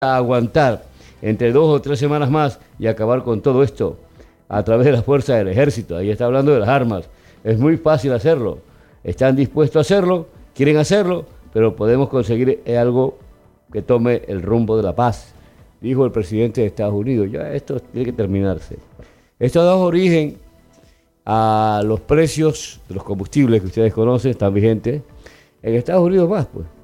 a aguantar entre 2 o 3 semanas más y acabar con todo esto a través de las fuerzas del ejército. Ahí está hablando de las armas. Es muy fácil hacerlo. Están dispuestos a hacerlo, quieren hacerlo, pero podemos conseguir algo que tome el rumbo de la paz, dijo el presidente de Estados Unidos. Ya esto tiene que terminarse. Esto ha dado origen a los precios de los combustibles que ustedes conocen, están vigentes en Estados Unidos más, pues.